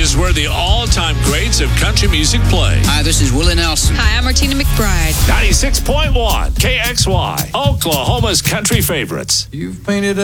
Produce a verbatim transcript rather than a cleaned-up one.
is where the all-time greats of country music play. Hi, this is Willie Nelson. Hi, I'm Martina McBride. ninety-six point one K X Y, Oklahoma's country favorites. You've painted